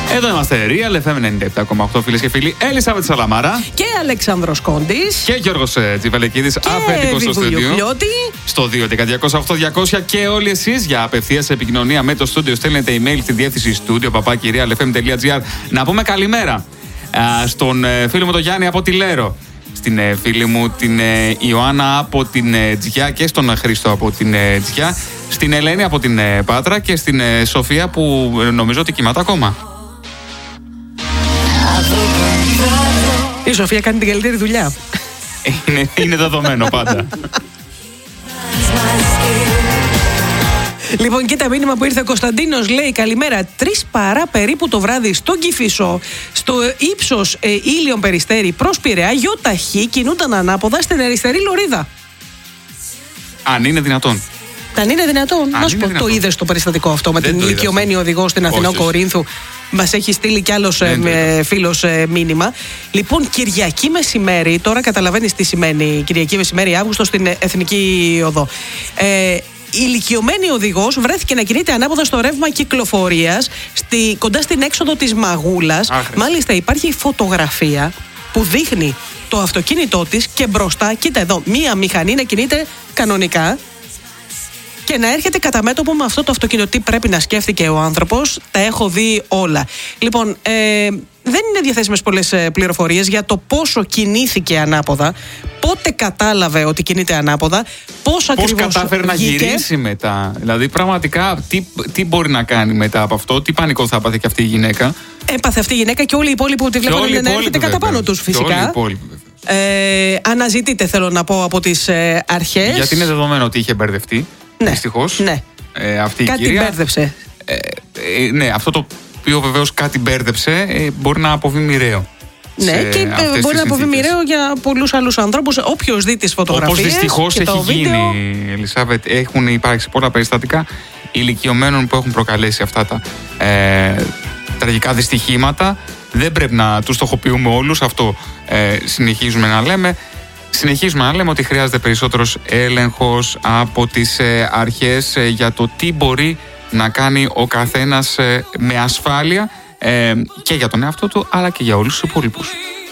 Εδώ είμαστε, Real FM 97,8, φίλες και φίλοι. Ελισάβετ Σαλαμάρα. Και Αλέξανδρος Κόντης. Και Γιώργος Τζιβελεκίδης, αφεντικός στο στούντιο. Στο 2.11.208.200. Και όλοι εσείς για απευθείας επικοινωνία με το στούντιο στέλνετε email στη διεύθυνση studio@realfm.gr. Να πούμε καλημέρα στον φίλο μου τον Γιάννη από τη Λέρο, στην φίλη μου την Ιωάννα από την Τζιά και στον Χρήστο από την Τζιά, στην Ελένη από την Πάτρα και στην Σοφία που νομίζω ότι κοιμάται ακόμα. Η Σοφία κάνει την καλύτερη δουλειά. Είναι δεδομένο πάντα. Λοιπόν, κοίτα μήνυμα που ήρθε ο Κωνσταντίνος, λέει καλημέρα. 3 παρά περίπου το βράδυ στον Κηφισό, στο ύψος Ήλιον Περιστέρι προς Πειραιά, γιοταχή κινούνταν ανάποδα στην αριστερή λωρίδα. Αν είναι δυνατόν. Αν είναι δυνατόν. Να σου πω, το είδες το περιστατικό αυτό με την ηλικιωμένη οδηγό στην Αθηνό Κορίνθου? Μας έχει στείλει κι άλλος φίλος μήνυμα. Λοιπόν, Κυριακή μεσημέρι, τώρα καταλαβαίνεις τι σημαίνει Κυριακή μεσημέρι Αύγουστο στην Εθνική Οδό. Η ηλικιωμένη οδηγός βρέθηκε να κινείται ανάποδα στο ρεύμα κυκλοφορίας κοντά στην έξοδο της Μαγούλας. Μάλιστα υπάρχει φωτογραφία που δείχνει το αυτοκίνητό της και μπροστά, κοίτα εδώ, μία μηχανή να κινείται κανονικά και να έρχεται κατά μέτωπο με αυτό το αυτοκίνητο. Τι πρέπει να σκέφτηκε ο άνθρωπος, τα έχω δει όλα. Λοιπόν, δεν είναι διαθέσιμες πολλές πληροφορίες για το πόσο κινήθηκε ανάποδα, πότε κατάλαβε ότι κινείται ανάποδα, πώς κατάφερε να γυρίσει μετά. Δηλαδή, πραγματικά, τι μπορεί να κάνει μετά από αυτό, τι πανικό θα έπαθε και αυτή η γυναίκα. Έπαθε αυτή η γυναίκα και όλοι οι υπόλοιποι που τη βλέπουν να έρχεται κατά πάνω τους, φυσικά. Αναζητείτε, θέλω να πω, από τις αρχές. Γιατί είναι δεδομένο ότι είχε μπερδευτεί. Ναι, δυστυχώς. Ναι. Αυτή κάτι η κυρία μπέρδεψε. Ναι, αυτό το οποίο βεβαίως κάτι μπέρδεψε μπορεί να αποβεί μοιραίο. Ναι, και μπορεί να αποβεί μοιραίο για πολλούς άλλους ανθρώπους. Όποιος δει τις φωτογραφίες. Όπως δυστυχώς έχει γίνει, Ελισάβετ, έχουν υπάρξει πολλά περιστατικά ηλικιωμένων που έχουν προκαλέσει αυτά τα τραγικά δυστυχήματα. Δεν πρέπει να τους στοχοποιούμε όλους. Αυτό συνεχίζουμε να λέμε. Συνεχίζουμε να λέμε ότι χρειάζεται περισσότερος έλεγχος από τις αρχές για το τι μπορεί να κάνει ο καθένας με ασφάλεια και για τον εαυτό του αλλά και για όλους τους υπόλοιπους.